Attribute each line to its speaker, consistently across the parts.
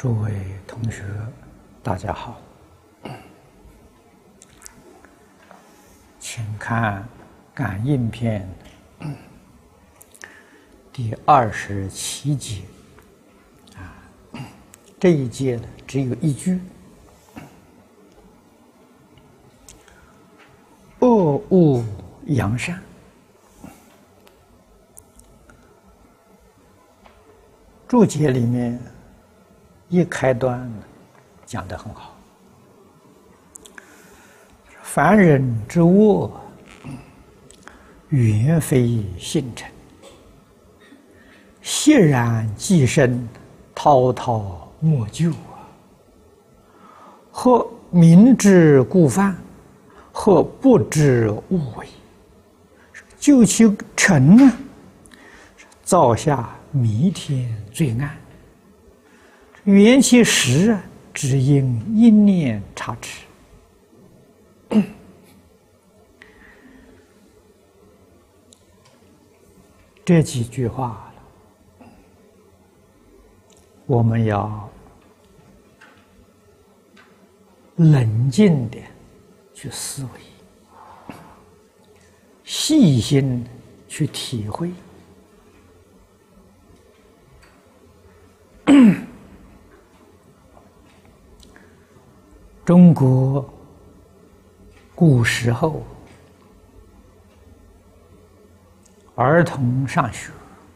Speaker 1: 诸位同学，大家好，请看感应篇第27节。这一节呢，只有一句：恶恶扬善。注解里面一开端讲得很好，凡人之恶，原非性成，悉然既生，滔滔莫究啊！或明知故犯，或不知误为，究其成呢，造下弥天罪案。缘其实，只因一念差池。这几句话我们要冷静地去思维，细心去体会。中国古时候儿童上学，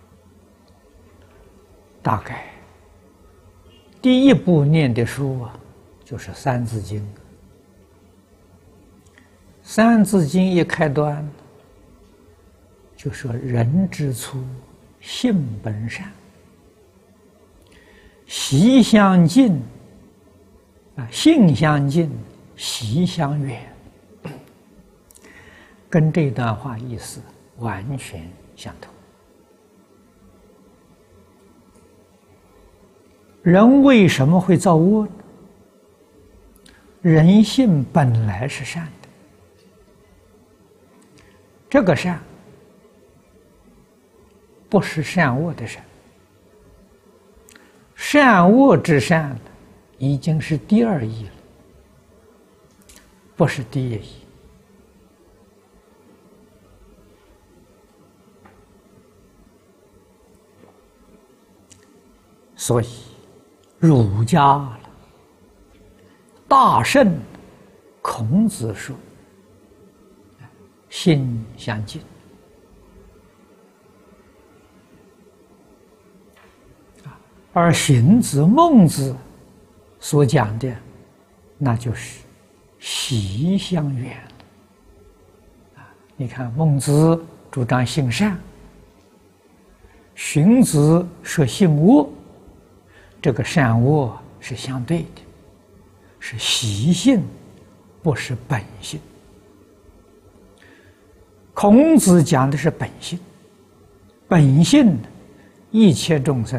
Speaker 1: 大概第一部念的书就是《三字经》。《三字经》一开端就说：“人之初，性本善，习相近，性相近，习相远。”跟这段话意思完全相同。人为什么会造恶呢？人性本来是善的，这个善不是善恶的善，善恶之善已经是第二义了，不是第一义。所以儒家大圣孔子说：“心相近。”而荀子、孟子所讲的，那就是习相远。你看，孟子主张性善，荀子说性恶，这个善恶是相对的，是习性，不是本性。孔子讲的是本性，本性一切众生